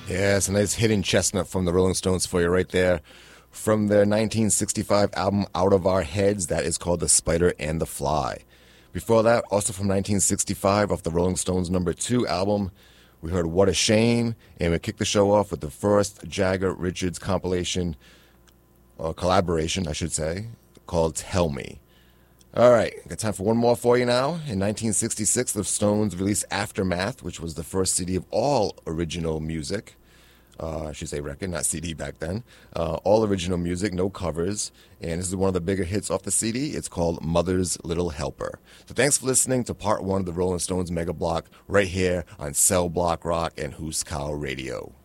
Yeah, it's a nice hidden chestnut from the Rolling Stones for you right there. From their 1965 album Out of Our Heads, that is called The Spider and the Fly. Before that, also from 1965, off the Rolling Stones #2 album, we heard What a Shame, and we kicked the show off with the first Jagger Richards compilation, or collaboration, I should say, called Tell Me. All right, got time for one more for you now. In 1966, the Stones released Aftermath, which was the first CD of all original music. I should say record, not CD back then. All original music, no covers. And this is one of the bigger hits off the CD. It's called Mother's Little Helper. So thanks for listening to part one of the Rolling Stones Mega Block right here on Cell Block Rock and Who's Cow Radio.